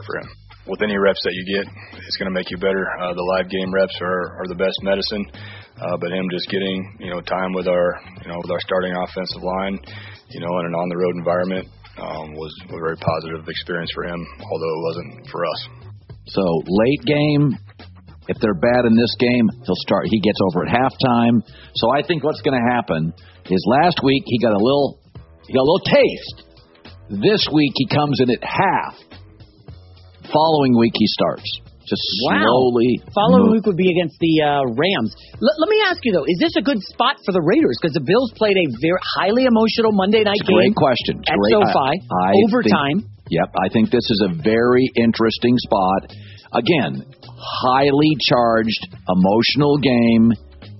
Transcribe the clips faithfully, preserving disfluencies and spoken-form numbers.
start for him. With any reps that you get, it's going to make you better. Uh, the live game reps are, are the best medicine, uh, but him just getting, you know, time with our, you know, with our starting offensive line, you know, in an on-the-road environment um, was a very positive experience for him, although it wasn't for us. So late game, if they're bad in this game, he'll start. He gets over at halftime. So I think what's going to happen is last week he got a little, he got a little taste. This week he comes in at half. Following week he starts. Just wow. slowly. Following move. week would be against the uh, Rams. L- let me ask you, though, is this a good spot for the Raiders? Because the Bills played a very highly emotional Monday night it's a game. Great question. It's at great. SoFi. I, I overtime. Think, yep. I think this is a very interesting spot. Again, highly charged, emotional game,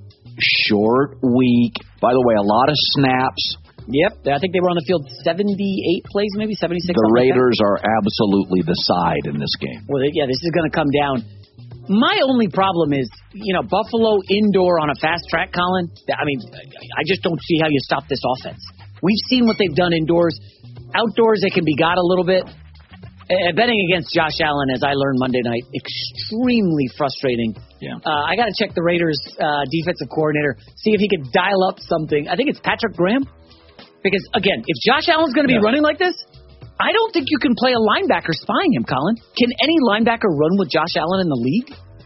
short week. By the way, a lot of snaps. Yep, I think they were on the field seventy-eight plays, maybe seventy-six. The Raiders like are absolutely the side in this game. Well, yeah, this is going to come down. My only problem is, you know, Buffalo indoor on a fast track, Colin. I mean, I just don't see how you stop this offense. We've seen what they've done indoors. Outdoors, they can be got a little bit. Uh, betting against Josh Allen, as I learned Monday night, extremely frustrating. Yeah. Uh, I got to check the Raiders' uh, defensive coordinator, see if he could dial up something. I think it's Patrick Graham. Because, again, if Josh Allen's going to be yeah. running like this, I don't think you can play a linebacker spying him, Colin. Can any linebacker run with Josh Allen in the league?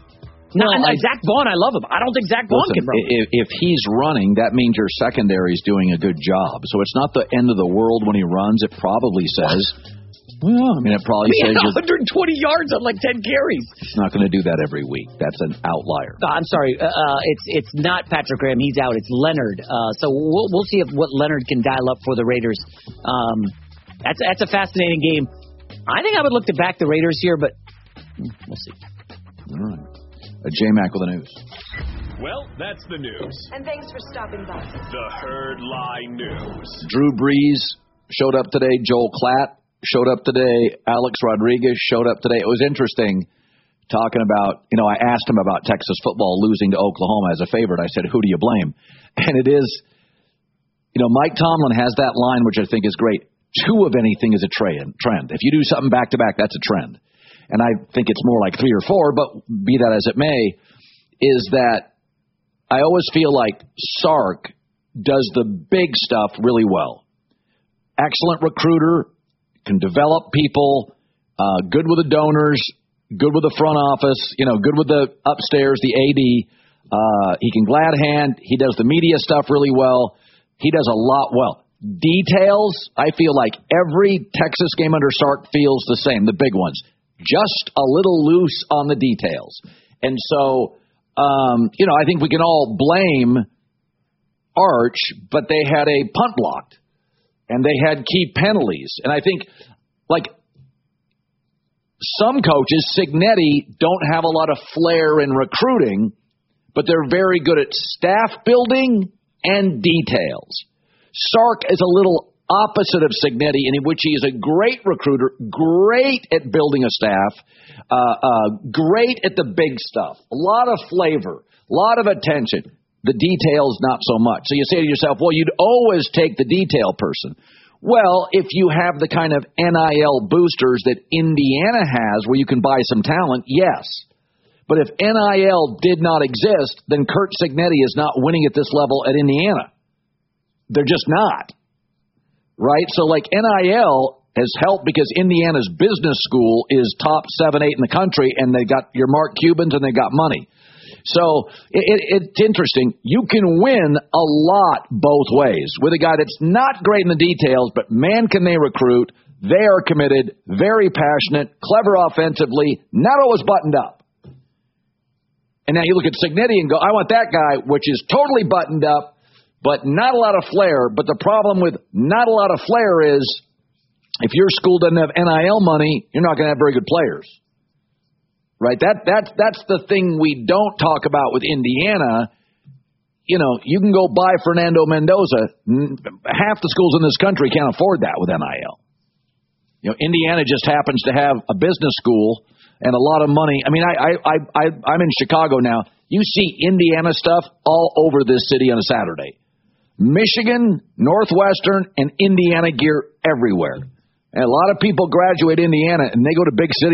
No, well, I, Zach Vaughn, I love him. I don't think Zach Vaughn listen, can run. If, if he's running, that means your secondary is doing a good job. So it's not the end of the world when he runs. It probably says, well, I mean, it probably he says had one hundred twenty yards on like ten carries. It's not going to do that every week. That's an outlier. No, I'm sorry. Uh, uh, it's it's not Patrick Graham. He's out. It's Leonard. Uh, so we'll we'll see if what Leonard can dial up for the Raiders. Um, that's that's a fascinating game. I think I would look to back the Raiders here, but we'll see. All right. Uh, J-Mac with the news. Well, that's the news. And thanks for stopping by. The Herd Lie News. Drew Brees showed up today. Joel Klatt showed up today. Alex Rodriguez showed up today. It was interesting talking about, you know, I asked him about Texas football losing to Oklahoma as a favorite. I said, who do you blame? And it is, you know, Mike Tomlin has that line, which I think is great. Two of anything is a trend. If you do something back-to-back, that's a trend. And I think it's more like three or four, but be that as it may, is that I always feel like Sark does the big stuff really well. Excellent recruiter, can develop people, uh, good with the donors, good with the front office, you know, good with the upstairs, the A D. Uh, he can glad hand. He does the media stuff really well. He does a lot well. Details, I feel like every Texas game under Sark feels the same, the big ones. Just a little loose on the details. And so, um, you know, I think we can all blame Arch, but they had a punt blocked. And they had key penalties. And I think, like, some coaches, Cignetti, don't have a lot of flair in recruiting, but they're very good at staff building and details. Sark is a little opposite of Cignetti, in which he is a great recruiter, great at building a staff, uh, uh, great at the big stuff, a lot of flavor, a lot of attention. The details, not so much. So you say to yourself, well, you'd always take the detail person. Well, if you have the kind of N I L boosters that Indiana has where you can buy some talent, yes. But if N I L did not exist, then Curt Cignetti is not winning at this level at Indiana. They're just not. Right? So like N I L has helped because Indiana's business school is top seven, eight in the country, and they got your Mark Cubans and they got money. So it, it, it's interesting. You can win a lot both ways with a guy that's not great in the details, but man, can they recruit. They are committed, very passionate, clever offensively, not always buttoned up. And now you look at Cignetti and go, I want that guy, which is totally buttoned up, but not a lot of flair. But the problem with not a lot of flair is if your school doesn't have N I L money, you're not going to have very good players. Right, that that's that's the thing we don't talk about with Indiana. You know, you can go buy Fernando Mendoza. Half the schools in this country can't afford that with N I L. You know, Indiana just happens to have a business school and a lot of money. I mean, I I I, I I'm in Chicago now. You see Indiana stuff all over this city on a Saturday. Michigan, Northwestern, and Indiana gear everywhere. And a lot of people graduate Indiana and they go to big cities.